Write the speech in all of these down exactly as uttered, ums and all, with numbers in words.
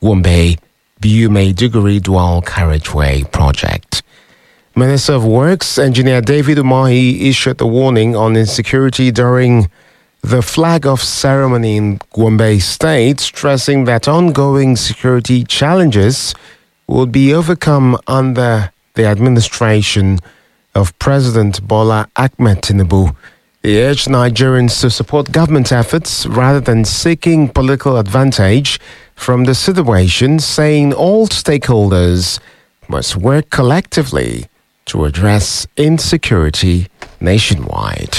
Gombe Biu-Maiduguri Dual Carriageway project. Minister of Works, Engineer David Umahi, issued a warning on insecurity during the flag-off ceremony in Gombe State, stressing that ongoing security challenges will be overcome under the administration of President Bola Ahmed Tinubu. He urged Nigerians to support government efforts rather than seeking political advantage from the situation, saying all stakeholders must work collectively to address insecurity nationwide.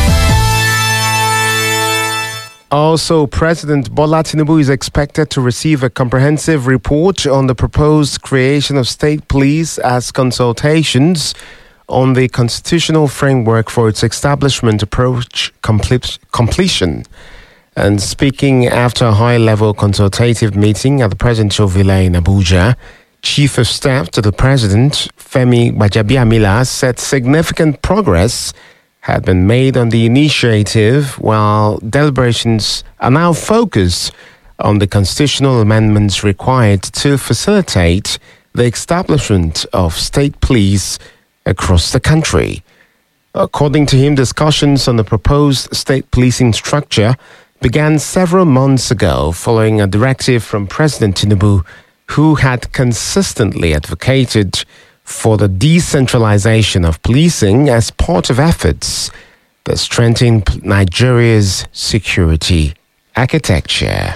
Also, President Bola Tinubu is expected to receive a comprehensive report on the proposed creation of state police as consultations on the constitutional framework for its establishment approach complete, completion. And speaking after a high-level consultative meeting at the Presidential Villa in Abuja, Chief of Staff to the President, Femi Gbajabiamila, said significant progress had been made on the initiative, while deliberations are now focused on the constitutional amendments required to facilitate the establishment of state police across the country. According to him, discussions on the proposed state policing structure began several months ago following a directive from President Tinubu, who had consistently advocated for the decentralization of policing as part of efforts that strengthen Nigeria's security architecture.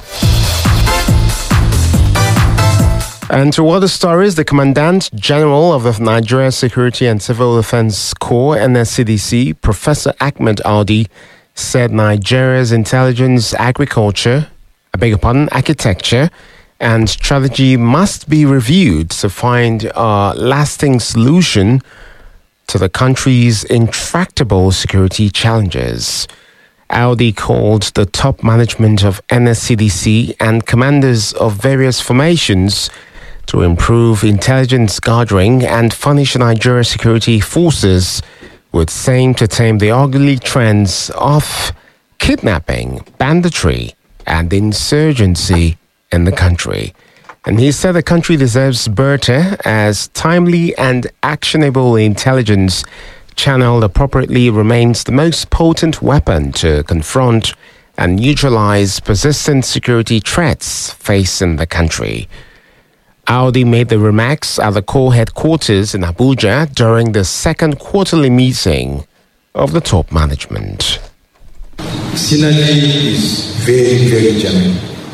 And to other stories, the Commandant General of the Nigeria Security and Civil Defense Corps, N S C D C, Professor Ahmed Audi, said Nigeria's intelligence, agriculture, I beg your pardon, architecture, and strategy must be reviewed to find a lasting solution to the country's intractable security challenges. Audi called the top management of N S C D C and commanders of various formations to improve intelligence gathering and furnish Nigeria security forces with same to tame the ugly trends of kidnapping, banditry, and insurgency in the country. And he said the country deserves better as timely and actionable intelligence channeled appropriately remains the most potent weapon to confront and neutralize persistent security threats facing the country. Audi made the remarks at the Corps headquarters in Abuja during the second quarterly meeting of the top management. Synergy is very, very genuine.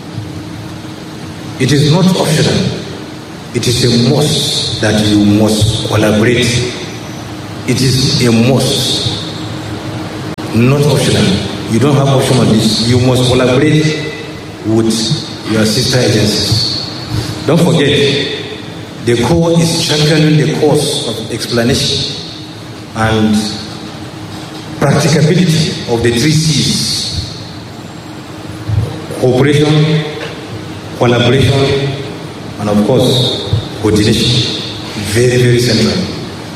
It is not optional. It is a must that you must collaborate. It is a must, not optional. You don't have option on this. You must collaborate with your sister agencies. Don't forget, the Corps is championing the course of explanation and practicability of the three C's: cooperation, collaboration, and of course, coordination. Very, very central.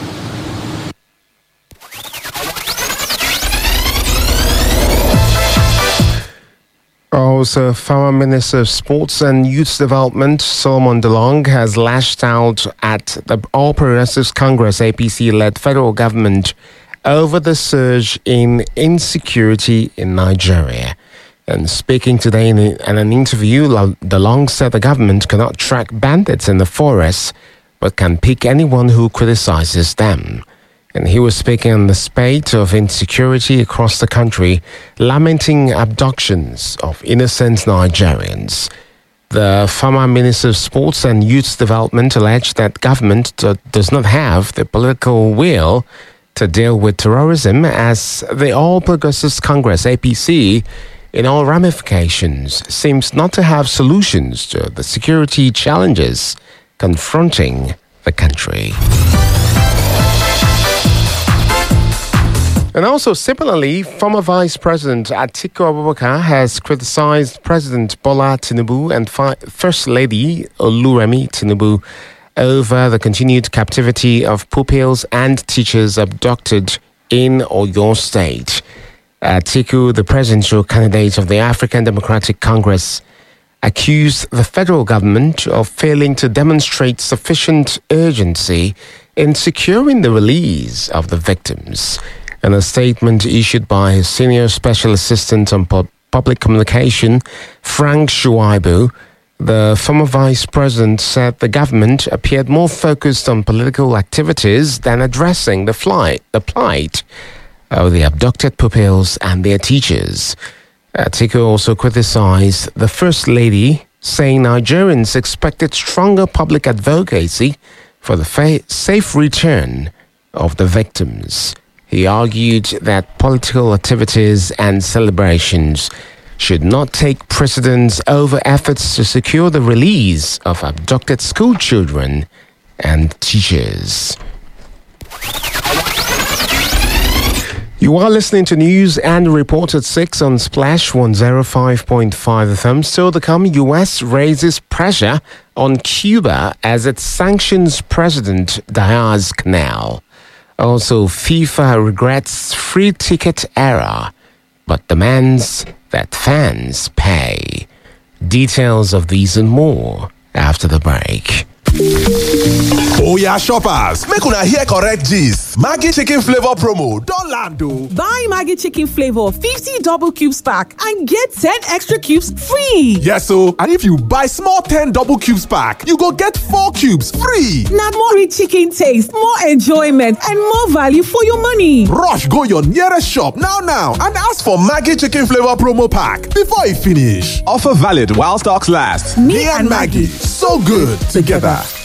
Also, former Minister of Sports and Youth Development, Solomon Dalong, has lashed out at the All Progressives Congress A P C-led federal government over the surge in insecurity in Nigeria. And speaking today in, a, in an interview, Dalong said the government cannot track bandits in the forest, but can pick anyone who criticizes them. And he was speaking on the spate of insecurity across the country, lamenting abductions of innocent Nigerians. The former Minister of Sports and Youth Development alleged that government do, does not have the political will to deal with terrorism, as the All Progressives Congress, A P C, in all ramifications, seems not to have solutions to the security challenges confronting the country. And also, similarly, former Vice President Atiku Abubakar has criticized President Bola Tinubu and Fi- First Lady Oluremi Tinubu over the continued captivity of pupils and teachers abducted in Oyo State. Atiku, the presidential candidate of the African Democratic Congress, accused the federal government of failing to demonstrate sufficient urgency in securing the release of the victims. In a statement issued by his senior special assistant on pu- public communication, Frank Shuaibu, the former vice president said the government appeared more focused on political activities than addressing the, flight, the plight of the abducted pupils and their teachers. Atiku also criticized the First Lady, saying Nigerians expected stronger public advocacy for the fa- safe return of the victims. He argued that political activities and celebrations should not take precedence over efforts to secure the release of abducted school children and teachers. You are listening to News and Report at six on Splash one oh five point five F M. Still to come, U S raises pressure on Cuba as it sanctions President Diaz-Canel. Also, FIFA regrets free ticket error, but demands that fans pay. Details of these and more after the break. Oya shoppers, make una hear correct gist. Maggi chicken flavor promo don land o. Buy Maggi chicken flavor fifty double cubes pack and get ten extra cubes free. Yes o, and if you buy small ten double cubes pack, you go get four cubes free. Na more rich chicken taste, more enjoyment and more value for your money. Rush go your nearest shop now now and ask for Maggi chicken flavor promo pack before e finish. Offer valid while stocks last. Me, Me and Maggi, so good together.